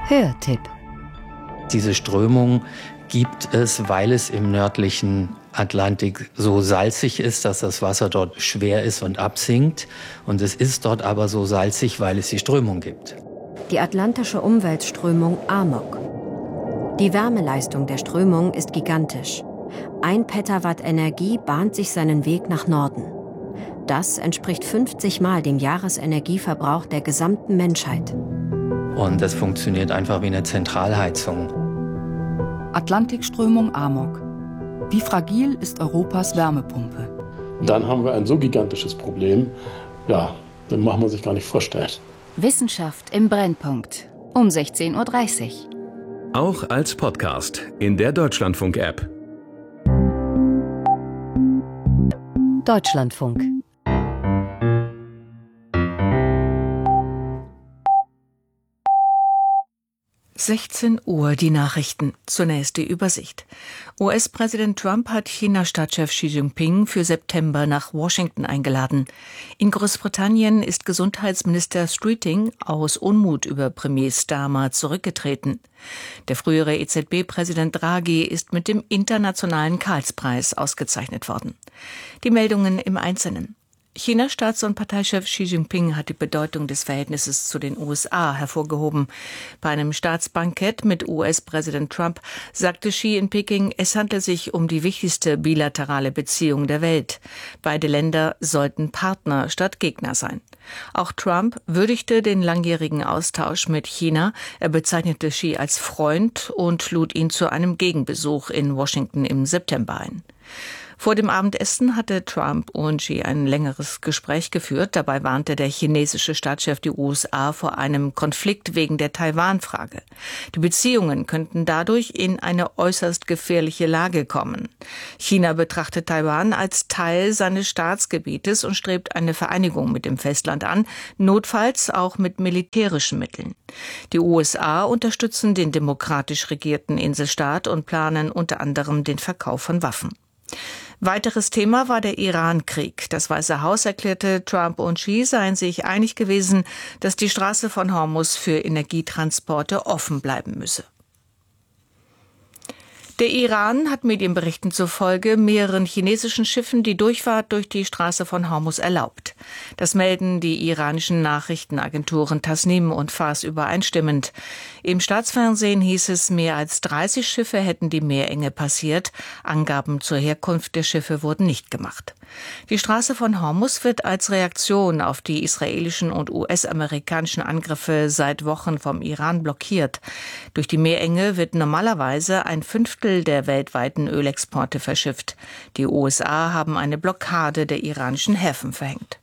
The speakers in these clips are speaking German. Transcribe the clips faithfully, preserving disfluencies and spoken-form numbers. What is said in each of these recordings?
Hörtipp. Diese Strömung gibt es, weil es im nördlichen Atlantik so salzig ist, dass das Wasser dort schwer ist und absinkt. Und es ist dort aber so salzig, weil es die Strömung gibt. Die atlantische Umweltströmung Amok. Die Wärmeleistung der Strömung ist gigantisch. Ein Petawatt Energie bahnt sich seinen Weg nach Norden. Das entspricht fünfzig Mal dem Jahresenergieverbrauch der gesamten Menschheit. Und das funktioniert einfach wie eine Zentralheizung. Atlantikströmung Amok. Wie fragil ist Europas Wärmepumpe? Dann haben wir ein so gigantisches Problem, ja, dann macht man sich gar nicht vorstellen. Wissenschaft im Brennpunkt um sechzehn Uhr dreißig. Auch als Podcast in der Deutschlandfunk-App. Deutschlandfunk. sechzehn Uhr, die Nachrichten. Zunächst die Übersicht. U S-Präsident Trump hat China-Staatschef Xi Jinping für September nach Washington eingeladen. In Großbritannien ist Gesundheitsminister Streeting aus Unmut über Premier Starmer zurückgetreten. Der frühere E Z B-Präsident Draghi ist mit dem Internationalen Karlspreis ausgezeichnet worden. Die Meldungen im Einzelnen. Chinas Staats- und Parteichef Xi Jinping hat die Bedeutung des Verhältnisses zu den U S A hervorgehoben. Bei einem Staatsbankett mit U S-Präsident Trump sagte Xi in Peking, es handle sich um die wichtigste bilaterale Beziehung der Welt. Beide Länder sollten Partner statt Gegner sein. Auch Trump würdigte den langjährigen Austausch mit China. Er bezeichnete Xi als Freund und lud ihn zu einem Gegenbesuch in Washington im September ein. Vor dem Abendessen hatte Trump und Xi ein längeres Gespräch geführt. Dabei warnte der chinesische Staatschef die U S A vor einem Konflikt wegen der Taiwan-Frage. Die Beziehungen könnten dadurch in eine äußerst gefährliche Lage kommen. China betrachtet Taiwan als Teil seines Staatsgebietes und strebt eine Vereinigung mit dem Festland an, notfalls auch mit militärischen Mitteln. Die U S A unterstützen den demokratisch regierten Inselstaat und planen unter anderem den Verkauf von Waffen. Weiteres Thema war der Iran-Krieg. Das Weiße Haus erklärte, Trump und Xi seien sich einig gewesen, dass die Straße von Hormuz für Energietransporte offen bleiben müsse. Der Iran hat Medienberichten zufolge mehreren chinesischen Schiffen die Durchfahrt durch die Straße von Hormuz erlaubt. Das melden die iranischen Nachrichtenagenturen Tasnim und Fars übereinstimmend. Im Staatsfernsehen hieß es, mehr als dreißig Schiffe hätten die Meerenge passiert. Angaben zur Herkunft der Schiffe wurden nicht gemacht. Die Straße von Hormuz wird als Reaktion auf die israelischen und U S-amerikanischen Angriffe seit Wochen vom Iran blockiert. Durch die Meerenge wird normalerweise ein Fünftel der weltweiten Ölexporte verschifft. Die U S A haben eine Blockade der iranischen Häfen verhängt.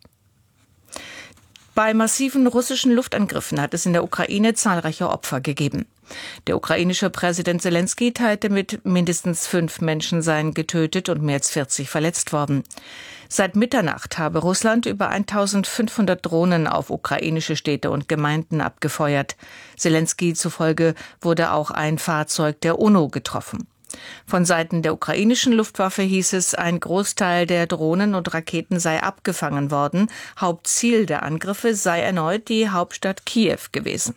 Bei massiven russischen Luftangriffen hat es in der Ukraine zahlreiche Opfer gegeben. Der ukrainische Präsident Selenskyj teilte mit, mindestens fünf Menschen seien getötet und mehr als vierzig verletzt worden. Seit Mitternacht habe Russland über eintausendfünfhundert Drohnen auf ukrainische Städte und Gemeinden abgefeuert. Selenskyj zufolge wurde auch ein Fahrzeug der UNO getroffen. Von Seiten der ukrainischen Luftwaffe hieß es, ein Großteil der Drohnen und Raketen sei abgefangen worden. Hauptziel der Angriffe sei erneut die Hauptstadt Kiew gewesen.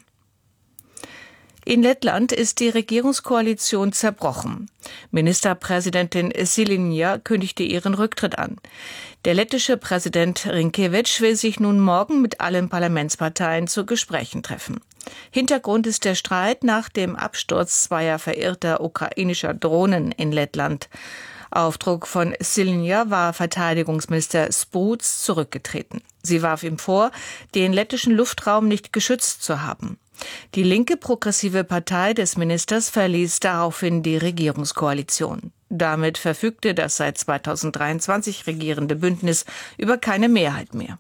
In Lettland ist die Regierungskoalition zerbrochen. Ministerpräsidentin Šilinja kündigte ihren Rücktritt an. Der lettische Präsident Rinkevič will sich nun morgen mit allen Parlamentsparteien zu Gesprächen treffen. Hintergrund ist der Streit nach dem Absturz zweier verirrter ukrainischer Drohnen in Lettland. Auf Druck von Šilinja war Verteidigungsminister Spruds zurückgetreten. Sie warf ihm vor, den lettischen Luftraum nicht geschützt zu haben. Die linke progressive Partei des Ministers verließ daraufhin die Regierungskoalition. Damit verfügte das seit zweitausenddreiundzwanzig regierende Bündnis über keine Mehrheit mehr.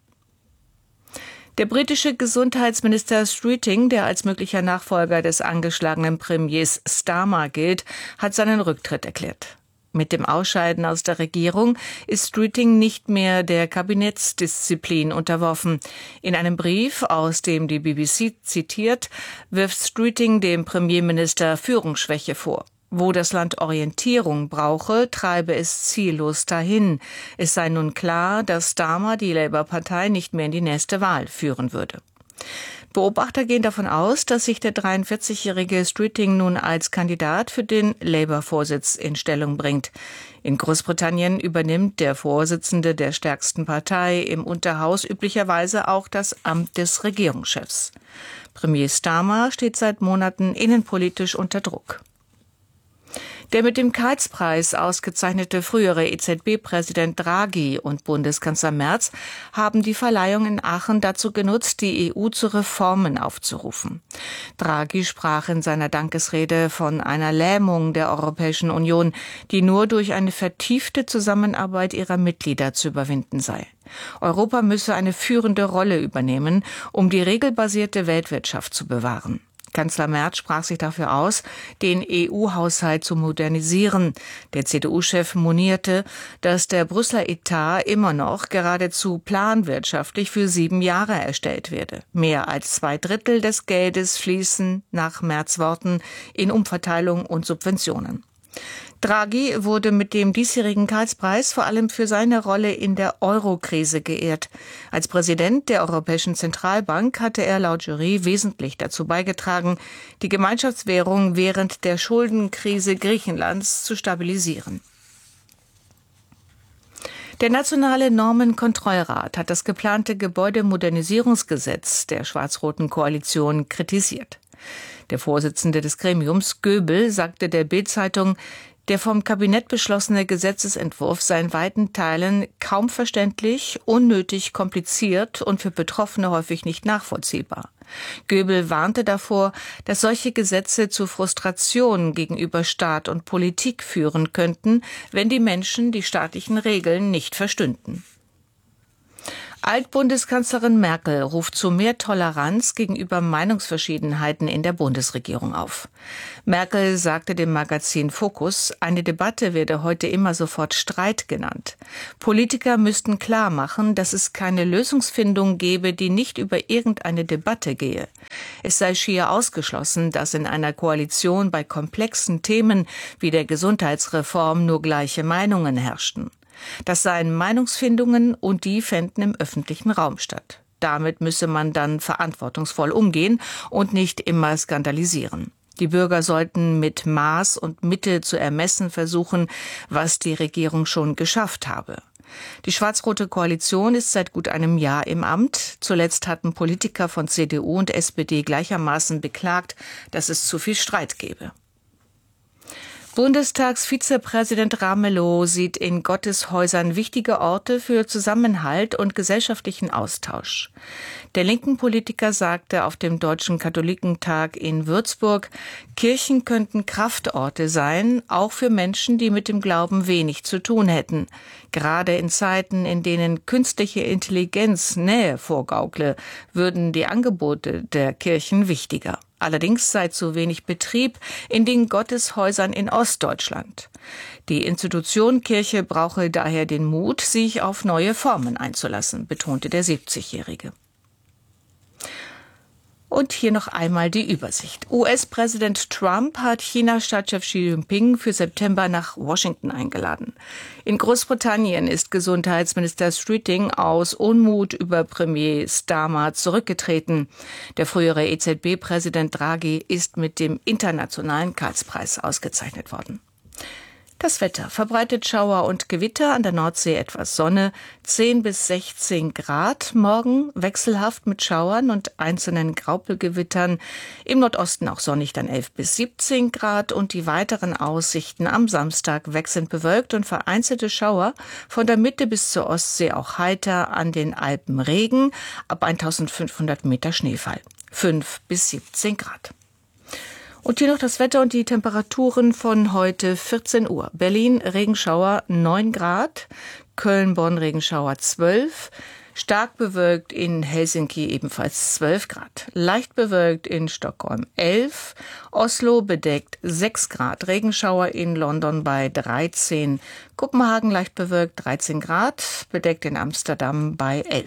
Der britische Gesundheitsminister Streeting, der als möglicher Nachfolger des angeschlagenen Premiers Starmer gilt, hat seinen Rücktritt erklärt. Mit dem Ausscheiden aus der Regierung ist Streeting nicht mehr der Kabinettsdisziplin unterworfen. In einem Brief, aus dem die B B C zitiert, wirft Streeting dem Premierminister Führungsschwäche vor. Wo das Land Orientierung brauche, treibe es ziellos dahin. Es sei nun klar, dass Starmer die Labour-Partei nicht mehr in die nächste Wahl führen würde. Beobachter gehen davon aus, dass sich der dreiundvierzigjährige Streeting nun als Kandidat für den Labour-Vorsitz in Stellung bringt. In Großbritannien übernimmt der Vorsitzende der stärksten Partei im Unterhaus üblicherweise auch das Amt des Regierungschefs. Premier Starmer steht seit Monaten innenpolitisch unter Druck. Der mit dem Karls-Preis ausgezeichnete frühere E Z B-Präsident Draghi und Bundeskanzler Merz haben die Verleihung in Aachen dazu genutzt, die E U zu Reformen aufzurufen. Draghi sprach in seiner Dankesrede von einer Lähmung der Europäischen Union, die nur durch eine vertiefte Zusammenarbeit ihrer Mitglieder zu überwinden sei. Europa müsse eine führende Rolle übernehmen, um die regelbasierte Weltwirtschaft zu bewahren. Kanzler Merz sprach sich dafür aus, den E U-Haushalt zu modernisieren. Der C D U-Chef monierte, dass der Brüsseler Etat immer noch geradezu planwirtschaftlich für sieben Jahre erstellt werde. Mehr als zwei Drittel des Geldes fließen nach Merz' Worten in Umverteilung und Subventionen. Draghi wurde mit dem diesjährigen Karls-Preis vor allem für seine Rolle in der Euro-Krise geehrt. Als Präsident der Europäischen Zentralbank hatte er laut Jury wesentlich dazu beigetragen, die Gemeinschaftswährung während der Schuldenkrise Griechenlands zu stabilisieren. Der Nationale Normenkontrollrat hat das geplante Gebäudemodernisierungsgesetz der schwarz-roten Koalition kritisiert. Der Vorsitzende des Gremiums, Göbel, sagte der Bild-Zeitung, der vom Kabinett beschlossene Gesetzesentwurf sei in weiten Teilen kaum verständlich, unnötig kompliziert und für Betroffene häufig nicht nachvollziehbar. Göbel warnte davor, dass solche Gesetze zu Frustration gegenüber Staat und Politik führen könnten, wenn die Menschen die staatlichen Regeln nicht verstünden. Altbundeskanzlerin Merkel ruft zu mehr Toleranz gegenüber Meinungsverschiedenheiten in der Bundesregierung auf. Merkel sagte dem Magazin Focus, eine Debatte werde heute immer sofort Streit genannt. Politiker müssten klar machen, dass es keine Lösungsfindung gebe, die nicht über irgendeine Debatte gehe. Es sei schier ausgeschlossen, dass in einer Koalition bei komplexen Themen wie der Gesundheitsreform nur gleiche Meinungen herrschten. Das seien Meinungsfindungen und die fänden im öffentlichen Raum statt. Damit müsse man dann verantwortungsvoll umgehen und nicht immer skandalisieren. Die Bürger sollten mit Maß und Mittel zu ermessen versuchen, was die Regierung schon geschafft habe. Die schwarz-rote Koalition ist seit gut einem Jahr im Amt. Zuletzt hatten Politiker von C D U und S P D gleichermaßen beklagt, dass es zu viel Streit gebe. Bundestagsvizepräsident Ramelow sieht in Gotteshäusern wichtige Orte für Zusammenhalt und gesellschaftlichen Austausch. Der linken Politiker sagte auf dem Deutschen Katholikentag in Würzburg, Kirchen könnten Kraftorte sein, auch für Menschen, die mit dem Glauben wenig zu tun hätten. Gerade in Zeiten, in denen künstliche Intelligenz Nähe vorgaukle, würden die Angebote der Kirchen wichtiger. Allerdings sei zu wenig Betrieb in den Gotteshäusern in Ostdeutschland. Die Institution Kirche brauche daher den Mut, sich auf neue Formen einzulassen, betonte der siebzigjährige. Und hier noch einmal die Übersicht. U S-Präsident Trump hat China-Staatschef Xi Jinping für September nach Washington eingeladen. In Großbritannien ist Gesundheitsminister Streeting aus Unmut über Premier Starmer zurückgetreten. Der frühere E Z B-Präsident Draghi ist mit dem internationalen Karls-Preis ausgezeichnet worden. Das Wetter: verbreitet Schauer und Gewitter, an der Nordsee etwas Sonne, zehn bis sechzehn Grad. Morgen wechselhaft mit Schauern und einzelnen Graupelgewittern. Im Nordosten auch sonnig, dann elf bis siebzehn Grad. Und die weiteren Aussichten am Samstag wechselnd bewölkt und vereinzelte Schauer. Von der Mitte bis zur Ostsee auch heiter, an den Alpen Regen, ab eintausendfünfhundert Meter Schneefall. fünf bis siebzehn Grad. Und hier noch das Wetter und die Temperaturen von heute vierzehn Uhr. Berlin Regenschauer neun Grad, Köln, Bonn Regenschauer zwölf, stark bewölkt in Helsinki ebenfalls zwölf Grad, leicht bewölkt in Stockholm elf, Oslo bedeckt sechs Grad, Regenschauer in London bei dreizehn, Kopenhagen leicht bewölkt dreizehn Grad, bedeckt in Amsterdam bei elf.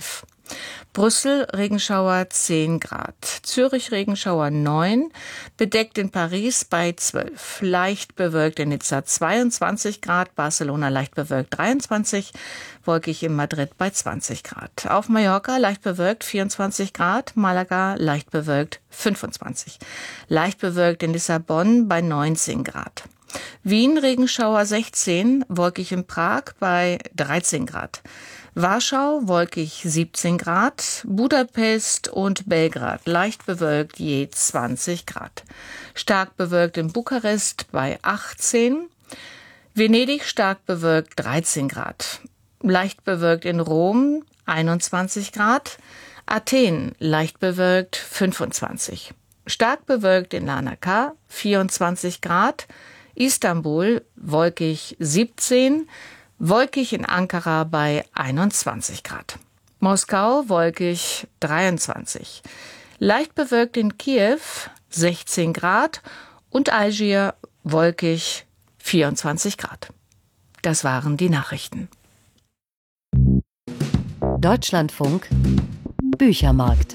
Brüssel Regenschauer zehn Grad, Zürich Regenschauer neun, bedeckt in Paris bei zwölf, leicht bewölkt in Nizza zweiundzwanzig Grad, Barcelona leicht bewölkt dreiundzwanzig, wolkig in Madrid bei zwanzig Grad. Auf Mallorca leicht bewölkt vierundzwanzig Grad, Malaga leicht bewölkt fünfundzwanzig, leicht bewölkt in Lissabon bei neunzehn Grad. Wien Regenschauer sechzehn, wolkig in Prag bei dreizehn Grad. Warschau wolkig siebzehn Grad, Budapest und Belgrad leicht bewölkt je zwanzig Grad. Stark bewölkt in Bukarest bei achtzehn, Venedig stark bewölkt dreizehn Grad. Leicht bewölkt in Rom einundzwanzig Grad, Athen leicht bewölkt fünfundzwanzig. Stark bewölkt in Larnaca vierundzwanzig Grad, Istanbul wolkig siebzehn, wolkig in Ankara bei einundzwanzig Grad. Moskau wolkig dreiundzwanzig. Leicht bewölkt in Kiew sechzehn Grad und Algier wolkig vierundzwanzig Grad. Das waren die Nachrichten. Deutschlandfunk Büchermarkt.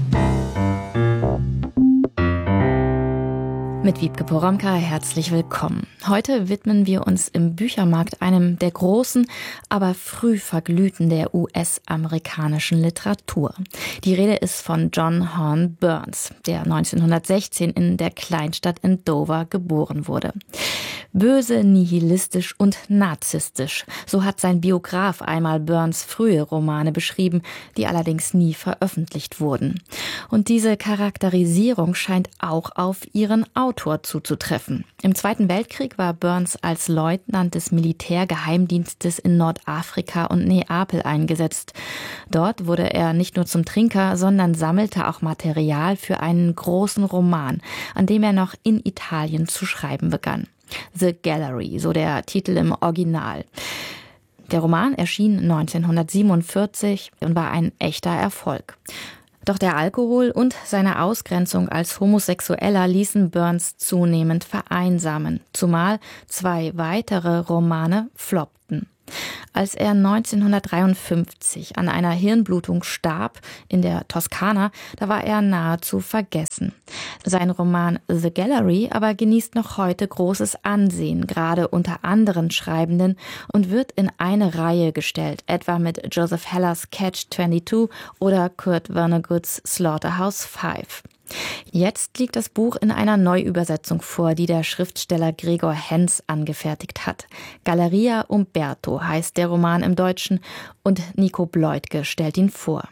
Mit Wiebke Poromka herzlich willkommen. Heute widmen wir uns im Büchermarkt einem der großen, aber früh verglühten der U S-amerikanischen Literatur. Die Rede ist von John Horne Burns, der neunzehnhundertsechzehn in der Kleinstadt in Dover geboren wurde. Böse, nihilistisch und narzisstisch, so hat sein Biograf einmal Burns frühe Romane beschrieben, die allerdings nie veröffentlicht wurden. Und diese Charakterisierung scheint auch auf ihren Autor zuzutreffen. Im Zweiten Weltkrieg war Burns als Leutnant des Militärgeheimdienstes in Nordafrika und Neapel eingesetzt. Dort wurde er nicht nur zum Trinker, sondern sammelte auch Material für einen großen Roman, an dem er noch in Italien zu schreiben begann. The Gallery, so der Titel im Original. Der Roman erschien neunzehnhundertsiebenundvierzig und war ein echter Erfolg. Doch der Alkohol und seine Ausgrenzung als Homosexueller ließen Burns zunehmend vereinsamen, zumal zwei weitere Romane floppten. Als er neunzehnhundertdreiundfünfzig an einer Hirnblutung starb in der Toskana, da war er nahezu vergessen. Sein Roman The Gallery aber genießt noch heute großes Ansehen, gerade unter anderen Schreibenden, und wird in eine Reihe gestellt, etwa mit Joseph Hellers Catch zweiundzwanzig oder Kurt Vonnegut's Slaughterhouse Five. Jetzt liegt das Buch in einer Neuübersetzung vor, die der Schriftsteller Gregor Henz angefertigt hat. Galleria Umberto heißt der Roman im Deutschen und Nico Bleutke stellt ihn vor.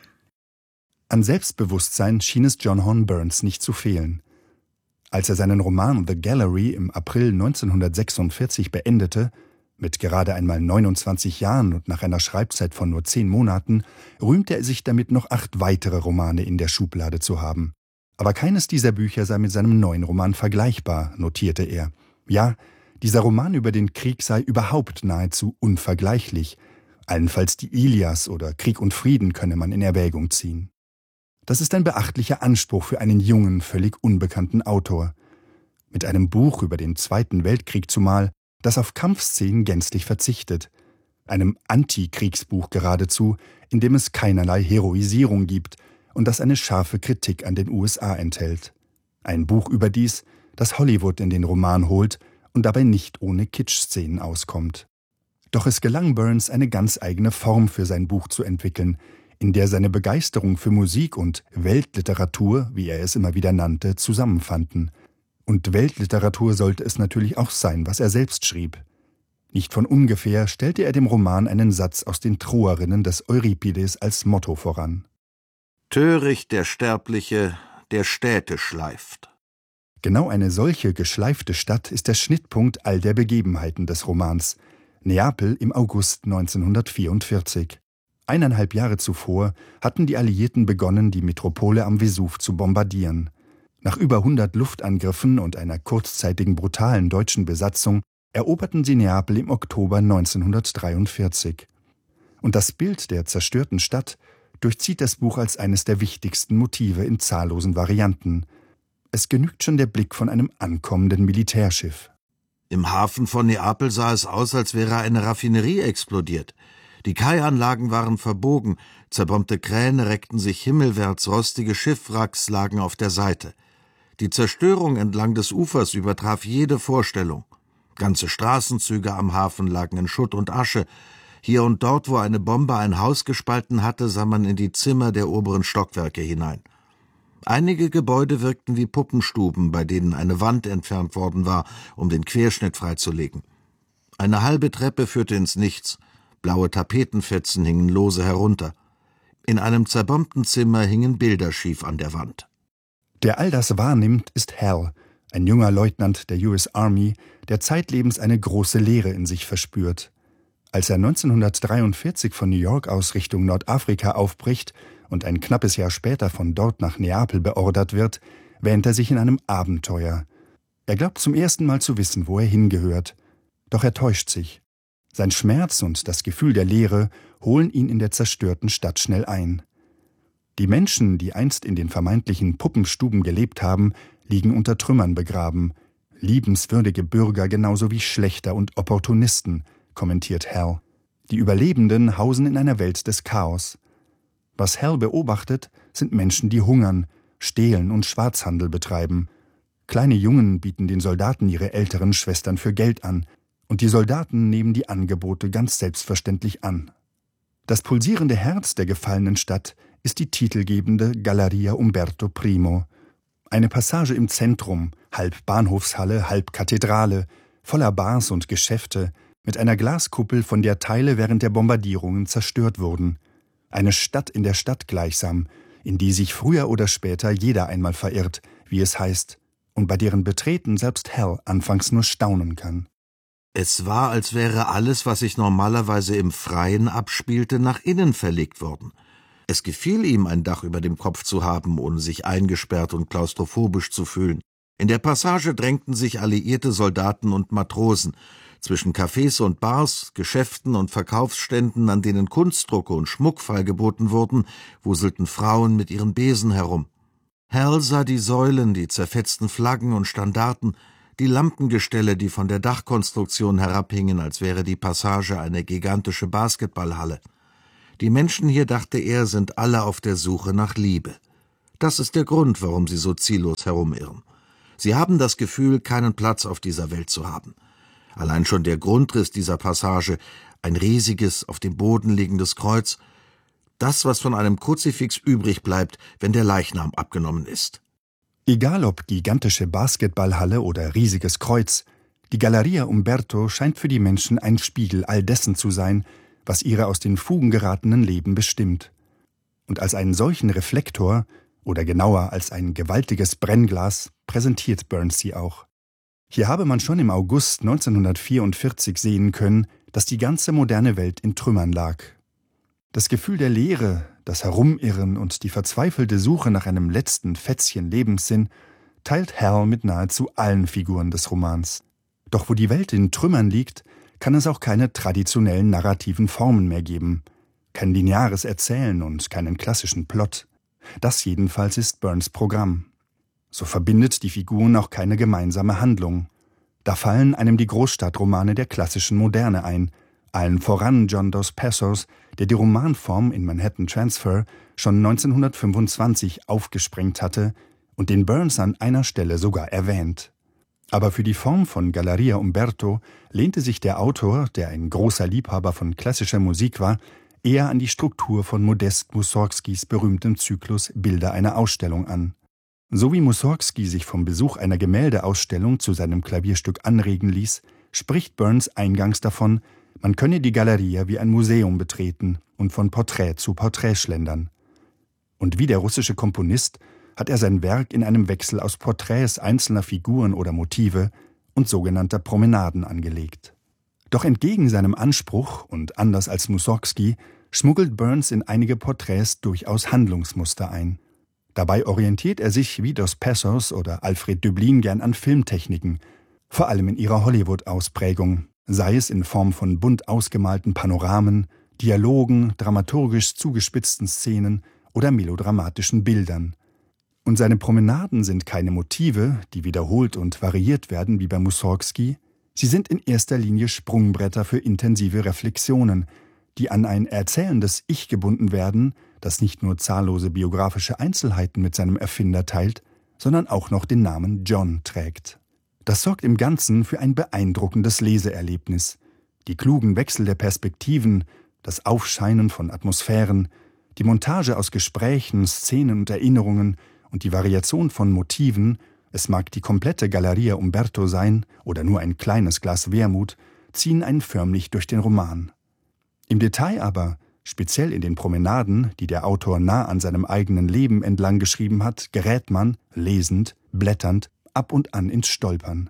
An Selbstbewusstsein schien es John Horne Burns nicht zu fehlen. Als er seinen Roman The Gallery im April neunzehnhundertsechsundvierzig beendete, mit gerade einmal neunundzwanzig Jahren und nach einer Schreibzeit von nur zehn Monaten, rühmte er sich damit, noch acht weitere Romane in der Schublade zu haben. Aber keines dieser Bücher sei mit seinem neuen Roman vergleichbar, notierte er. Ja, dieser Roman über den Krieg sei überhaupt nahezu unvergleichlich. Allenfalls die Ilias oder Krieg und Frieden könne man in Erwägung ziehen. Das ist ein beachtlicher Anspruch für einen jungen, völlig unbekannten Autor. Mit einem Buch über den Zweiten Weltkrieg zumal, das auf Kampfszenen gänzlich verzichtet. Einem Antikriegsbuch geradezu, in dem es keinerlei Heroisierung gibt und das eine scharfe Kritik an den U S A enthält. Ein Buch überdies, das Hollywood in den Roman holt und dabei nicht ohne Kitsch-Szenen auskommt. Doch es gelang Burns, eine ganz eigene Form für sein Buch zu entwickeln, in der seine Begeisterung für Musik und Weltliteratur, wie er es immer wieder nannte, zusammenfanden. Und Weltliteratur sollte es natürlich auch sein, was er selbst schrieb. Nicht von ungefähr stellte er dem Roman einen Satz aus den Troerinnen des Euripides als Motto voran. Töricht der Sterbliche, der Städte schleift. Genau eine solche geschleifte Stadt ist der Schnittpunkt all der Begebenheiten des Romans. Neapel im August neunzehnhundertvierundvierzig. Eineinhalb Jahre zuvor hatten die Alliierten begonnen, die Metropole am Vesuv zu bombardieren. Nach über hundert Luftangriffen und einer kurzzeitigen brutalen deutschen Besatzung eroberten sie Neapel im Oktober neunzehnhundertdreiundvierzig. Und das Bild der zerstörten Stadt durchzieht das Buch als eines der wichtigsten Motive in zahllosen Varianten. Es genügt schon der Blick von einem ankommenden Militärschiff. Im Hafen von Neapel sah es aus, als wäre eine Raffinerie explodiert. Die Kaianlagen waren verbogen, zerbombte Kräne reckten sich himmelwärts, rostige Schiffwracks lagen auf der Seite. Die Zerstörung entlang des Ufers übertraf jede Vorstellung. Ganze Straßenzüge am Hafen lagen in Schutt und Asche. Hier und dort, wo eine Bombe ein Haus gespalten hatte, sah man in die Zimmer der oberen Stockwerke hinein. Einige Gebäude wirkten wie Puppenstuben, bei denen eine Wand entfernt worden war, um den Querschnitt freizulegen. Eine halbe Treppe führte ins Nichts. Blaue Tapetenfetzen hingen lose herunter. In einem zerbombten Zimmer hingen Bilder schief an der Wand. Der all das wahrnimmt, ist Hal, ein junger Leutnant der U S Army, der zeitlebens eine große Leere in sich verspürt. Als er neunzehnhundertdreiundvierzig von New York aus Richtung Nordafrika aufbricht und ein knappes Jahr später von dort nach Neapel beordert wird, wähnt er sich in einem Abenteuer. Er glaubt zum ersten Mal zu wissen, wo er hingehört. Doch er täuscht sich. Sein Schmerz und das Gefühl der Leere holen ihn in der zerstörten Stadt schnell ein. Die Menschen, die einst in den vermeintlichen Puppenstuben gelebt haben, liegen unter Trümmern begraben. Liebenswürdige Bürger genauso wie Schlächter und Opportunisten, kommentiert Hal. Die Überlebenden hausen in einer Welt des Chaos. Was Hal beobachtet, sind Menschen, die hungern, stehlen und Schwarzhandel betreiben. Kleine Jungen bieten den Soldaten ihre älteren Schwestern für Geld an, und die Soldaten nehmen die Angebote ganz selbstverständlich an. Das pulsierende Herz der gefallenen Stadt ist die titelgebende Galleria Umberto Primo. Eine Passage im Zentrum, halb Bahnhofshalle, halb Kathedrale, voller Bars und Geschäfte, mit einer Glaskuppel, von der Teile während der Bombardierungen zerstört wurden. Eine Stadt in der Stadt gleichsam, in die sich früher oder später jeder einmal verirrt, wie es heißt, und bei deren Betreten selbst Hal anfangs nur staunen kann. Es war, als wäre alles, was sich normalerweise im Freien abspielte, nach innen verlegt worden. Es gefiel ihm, ein Dach über dem Kopf zu haben, ohne sich eingesperrt und klaustrophobisch zu fühlen. In der Passage drängten sich alliierte Soldaten und Matrosen. Zwischen Cafés und Bars, Geschäften und Verkaufsständen, an denen Kunstdrucke und Schmuck feilgeboten wurden, wuselten Frauen mit ihren Besen herum. Hal sah die Säulen, die zerfetzten Flaggen und Standarten, die Lampengestelle, die von der Dachkonstruktion herabhingen, als wäre die Passage eine gigantische Basketballhalle. Die Menschen hier, dachte er, sind alle auf der Suche nach Liebe. Das ist der Grund, warum sie so ziellos herumirren. Sie haben das Gefühl, keinen Platz auf dieser Welt zu haben. Allein schon der Grundriss dieser Passage, ein riesiges, auf dem Boden liegendes Kreuz, das, was von einem Kruzifix übrig bleibt, wenn der Leichnam abgenommen ist. Egal ob gigantische Basketballhalle oder riesiges Kreuz, die Galleria Umberto scheint für die Menschen ein Spiegel all dessen zu sein, was ihre aus den Fugen geratenen Leben bestimmt. Und als einen solchen Reflektor, oder genauer als ein gewaltiges Brennglas, präsentiert Burns sie auch. Hier habe man schon im August neunzehnhundertvierundvierzig sehen können, dass die ganze moderne Welt in Trümmern lag. Das Gefühl der Leere, das Herumirren und die verzweifelte Suche nach einem letzten Fätzchen Lebenssinn teilt Hal mit nahezu allen Figuren des Romans. Doch wo die Welt in Trümmern liegt, kann es auch keine traditionellen narrativen Formen mehr geben. Kein lineares Erzählen und keinen klassischen Plot. Das jedenfalls ist Burns Programm. So verbindet die Figuren auch keine gemeinsame Handlung. Da fallen einem die Großstadtromane der klassischen Moderne ein, allen voran John Dos Passos, der die Romanform in Manhattan Transfer schon neunzehnhundertfünfundzwanzig aufgesprengt hatte und den Burns an einer Stelle sogar erwähnt. Aber für die Form von Galleria Umberto lehnte sich der Autor, der ein großer Liebhaber von klassischer Musik war, eher an die Struktur von Modest Mussorgskis berühmtem Zyklus Bilder einer Ausstellung an. So wie Mussorgsky sich vom Besuch einer Gemäldeausstellung zu seinem Klavierstück anregen ließ, spricht Burns eingangs davon, man könne die Galeria wie ein Museum betreten und von Porträt zu Porträt schlendern. Und wie der russische Komponist hat er sein Werk in einem Wechsel aus Porträts einzelner Figuren oder Motive und sogenannter Promenaden angelegt. Doch entgegen seinem Anspruch und anders als Mussorgsky schmuggelt Burns in einige Porträts durchaus Handlungsmuster ein. Dabei orientiert er sich wie Dos Passos oder Alfred Döblin gern an Filmtechniken, vor allem in ihrer Hollywood-Ausprägung, sei es in Form von bunt ausgemalten Panoramen, Dialogen, dramaturgisch zugespitzten Szenen oder melodramatischen Bildern. Und seine Promenaden sind keine Motive, die wiederholt und variiert werden wie bei Mussorgsky, sie sind in erster Linie Sprungbretter für intensive Reflexionen, die an ein erzählendes Ich gebunden werden, das nicht nur zahllose biografische Einzelheiten mit seinem Erfinder teilt, sondern auch noch den Namen John trägt. Das sorgt im Ganzen für ein beeindruckendes Leseerlebnis. Die klugen Wechsel der Perspektiven, das Aufscheinen von Atmosphären, die Montage aus Gesprächen, Szenen und Erinnerungen und die Variation von Motiven, es mag die komplette Galleria Umberto sein oder nur ein kleines Glas Wermut, ziehen einen förmlich durch den Roman. Im Detail aber, speziell in den Promenaden, die der Autor nah an seinem eigenen Leben entlang geschrieben hat, gerät man, lesend, blätternd, ab und an ins Stolpern.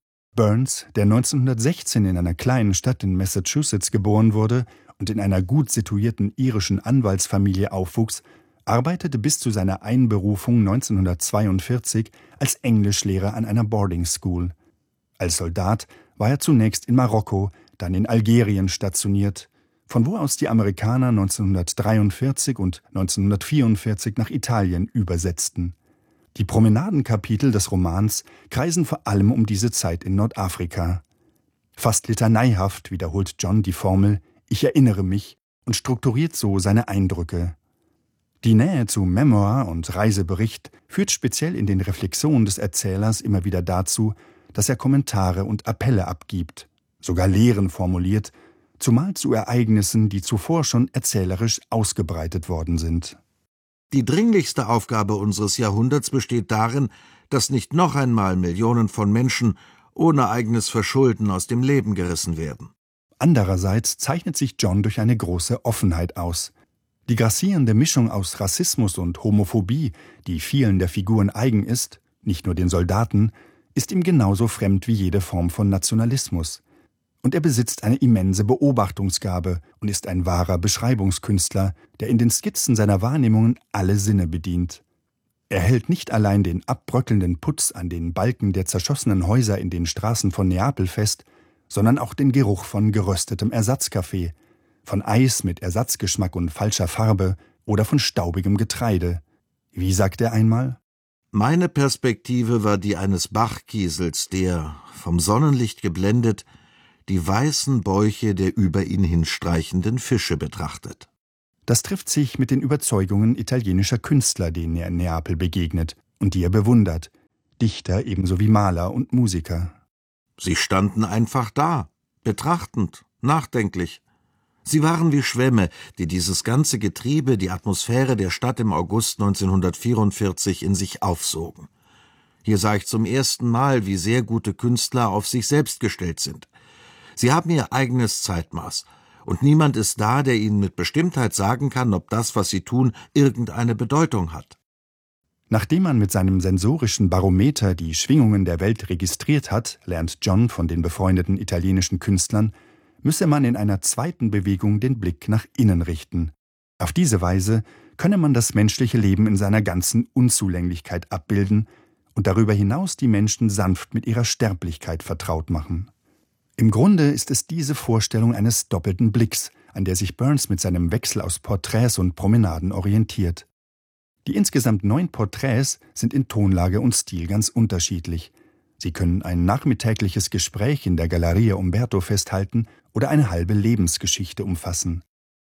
Burns, der neunzehnhundertsechzehn in einer kleinen Stadt in Massachusetts geboren wurde und in einer gut situierten irischen Anwaltsfamilie aufwuchs, arbeitete bis zu seiner Einberufung neunzehnhundertzweiundvierzig als Englischlehrer an einer Boarding School. Als Soldat war er zunächst in Marokko, dann in Algerien stationiert, von wo aus die Amerikaner neunzehnhundertdreiundvierzig und neunzehnhundertvierundvierzig nach Italien übersetzten. Die Promenadenkapitel des Romans kreisen vor allem um diese Zeit in Nordafrika. Fast litaneihaft wiederholt John die Formel »Ich erinnere mich« und strukturiert so seine Eindrücke. Die Nähe zu Memoir und Reisebericht führt speziell in den Reflexionen des Erzählers immer wieder dazu, dass er Kommentare und Appelle abgibt, sogar Lehren formuliert, zumal zu Ereignissen, die zuvor schon erzählerisch ausgebreitet worden sind. Die dringlichste Aufgabe unseres Jahrhunderts besteht darin, dass nicht noch einmal Millionen von Menschen ohne eigenes Verschulden aus dem Leben gerissen werden. Andererseits zeichnet sich John durch eine große Offenheit aus. Die grassierende Mischung aus Rassismus und Homophobie, die vielen der Figuren eigen ist, nicht nur den Soldaten, ist ihm genauso fremd wie jede Form von Nationalismus. Und er besitzt eine immense Beobachtungsgabe und ist ein wahrer Beschreibungskünstler, der in den Skizzen seiner Wahrnehmungen alle Sinne bedient. Er hält nicht allein den abbröckelnden Putz an den Balken der zerschossenen Häuser in den Straßen von Neapel fest, sondern auch den Geruch von geröstetem Ersatzkaffee, von Eis mit Ersatzgeschmack und falscher Farbe oder von staubigem Getreide. Wie sagt er einmal? Meine Perspektive war die eines Bachkiesels, der, vom Sonnenlicht geblendet, die weißen Bäuche der über ihn hinstreichenden Fische betrachtet. Das trifft sich mit den Überzeugungen italienischer Künstler, denen er in Neapel begegnet und die er bewundert, Dichter ebenso wie Maler und Musiker. Sie standen einfach da, betrachtend, nachdenklich. Sie waren wie Schwämme, die dieses ganze Getriebe, die Atmosphäre der Stadt im August neunzehnhundertvierundvierzig in sich aufsogen. Hier sah ich zum ersten Mal, wie sehr gute Künstler auf sich selbst gestellt sind. Sie haben ihr eigenes Zeitmaß, und niemand ist da, der ihnen mit Bestimmtheit sagen kann, ob das, was sie tun, irgendeine Bedeutung hat. Nachdem man mit seinem sensorischen Barometer die Schwingungen der Welt registriert hat, lernt John von den befreundeten italienischen Künstlern, müsse man in einer zweiten Bewegung den Blick nach innen richten. Auf diese Weise könne man das menschliche Leben in seiner ganzen Unzulänglichkeit abbilden und darüber hinaus die Menschen sanft mit ihrer Sterblichkeit vertraut machen. Im Grunde ist es diese Vorstellung eines doppelten Blicks, an der sich Burns mit seinem Wechsel aus Porträts und Promenaden orientiert. Die insgesamt neun Porträts sind in Tonlage und Stil ganz unterschiedlich. Sie können ein nachmittägliches Gespräch in der Galleria Umberto festhalten oder eine halbe Lebensgeschichte umfassen.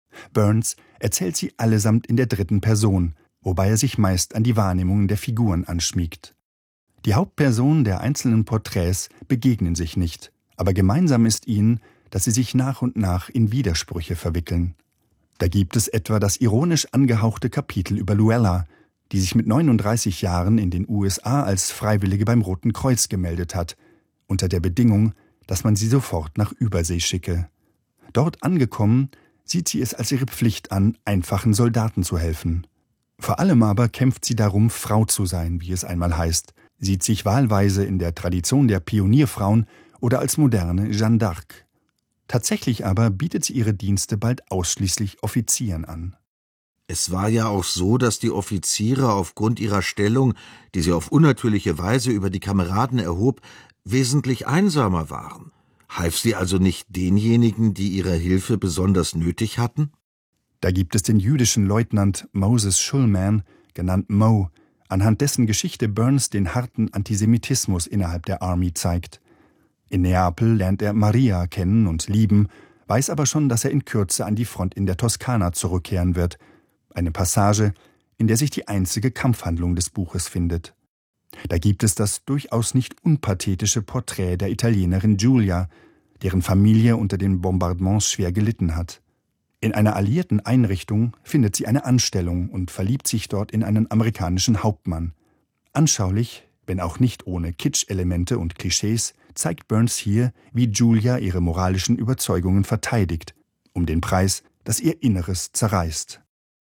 Burns erzählt sie allesamt in der dritten Person, wobei er sich meist an die Wahrnehmungen der Figuren anschmiegt. Die Hauptpersonen der einzelnen Porträts begegnen sich nicht, aber gemeinsam ist ihnen, dass sie sich nach und nach in Widersprüche verwickeln. Da gibt es etwa das ironisch angehauchte Kapitel über Luella, die sich mit neununddreißig Jahren in den U S A als Freiwillige beim Roten Kreuz gemeldet hat, unter der Bedingung, dass man sie sofort nach Übersee schicke. Dort angekommen, sieht sie es als ihre Pflicht an, einfachen Soldaten zu helfen. Vor allem aber kämpft sie darum, Frau zu sein, wie es einmal heißt, sieht sich wahlweise in der Tradition der Pionierfrauen oder als moderne Jeanne d'Arc. Tatsächlich aber bietet sie ihre Dienste bald ausschließlich Offizieren an. Es war ja auch so, dass die Offiziere aufgrund ihrer Stellung, die sie auf unnatürliche Weise über die Kameraden erhob, wesentlich einsamer waren. Half sie also nicht denjenigen, die ihre Hilfe besonders nötig hatten? Da gibt es den jüdischen Leutnant Moses Schulman, genannt Mo, anhand dessen Geschichte Burns den harten Antisemitismus innerhalb der Army zeigt. In Neapel lernt er Maria kennen und lieben, weiß aber schon, dass er in Kürze an die Front in der Toskana zurückkehren wird. Eine Passage, in der sich die einzige Kampfhandlung des Buches findet. Da gibt es das durchaus nicht unpathetische Porträt der Italienerin Giulia, deren Familie unter den Bombardements schwer gelitten hat. In einer alliierten Einrichtung findet sie eine Anstellung und verliebt sich dort in einen amerikanischen Hauptmann. Anschaulich, wenn auch nicht ohne Kitsch-Elemente und Klischees, zeigt Burns hier, wie Giulia ihre moralischen Überzeugungen verteidigt, um den Preis, dass ihr Inneres zerreißt.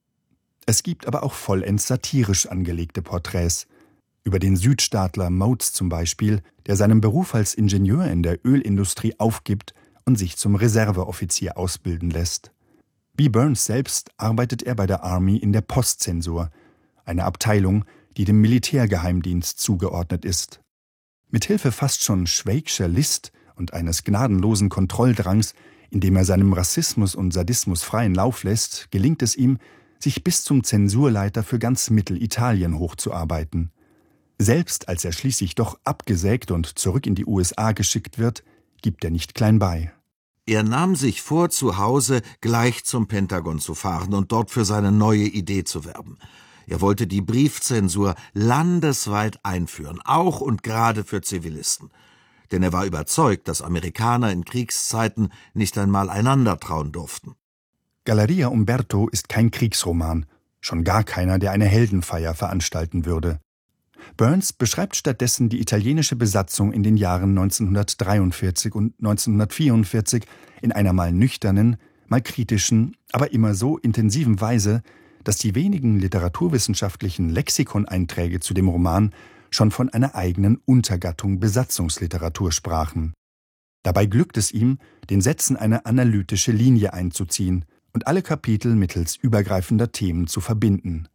Es gibt aber auch vollends satirisch angelegte Porträts. Über den Südstaatler Motes zum Beispiel, der seinen Beruf als Ingenieur in der Ölindustrie aufgibt und sich zum Reserveoffizier ausbilden lässt. Wie Burns selbst arbeitet er bei der Army in der Postzensur, eine Abteilung, die dem Militärgeheimdienst zugeordnet ist. Mithilfe fast schon schwächscher List und eines gnadenlosen Kontrolldrangs, indem er seinem Rassismus und Sadismus freien Lauf lässt, gelingt es ihm, sich bis zum Zensurleiter für ganz Mittelitalien hochzuarbeiten. Selbst als er schließlich doch abgesägt und zurück in die U S A geschickt wird, gibt er nicht klein bei. Er nahm sich vor, zu Hause gleich zum Pentagon zu fahren und dort für seine neue Idee zu werben. Er wollte die Briefzensur landesweit einführen, auch und gerade für Zivilisten. Denn er war überzeugt, dass Amerikaner in Kriegszeiten nicht einmal einander trauen durften. Galleria Umberto ist kein Kriegsroman, schon gar keiner, der eine Heldenfeier veranstalten würde. Burns beschreibt stattdessen die italienische Besatzung in den Jahren neunzehnhundertdreiundvierzig und neunzehnhundertvierundvierzig in einer mal nüchternen, mal kritischen, aber immer so intensiven Weise, dass die wenigen literaturwissenschaftlichen Lexikoneinträge zu dem Roman schon von einer eigenen Untergattung Besatzungsliteratur sprachen. Dabei glückt es ihm, den Sätzen eine analytische Linie einzuziehen und alle Kapitel mittels übergreifender Themen zu verbinden.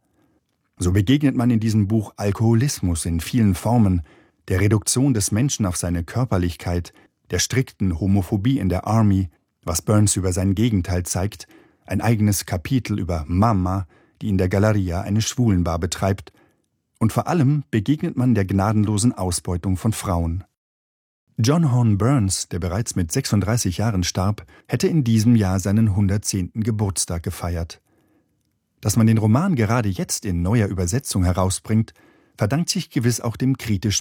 So begegnet man in diesem Buch Alkoholismus in vielen Formen, der Reduktion des Menschen auf seine Körperlichkeit, der strikten Homophobie in der Army, was Burns über sein Gegenteil zeigt, ein eigenes Kapitel über Mama, die in der Galleria eine Schwulenbar betreibt, und vor allem begegnet man der gnadenlosen Ausbeutung von Frauen. John Horne Burns, der bereits mit sechsunddreißig Jahren starb, hätte in diesem Jahr seinen hundertzehnten Geburtstag gefeiert. Dass man den Roman gerade jetzt in neuer Übersetzung herausbringt, verdankt sich gewiss auch dem kritischen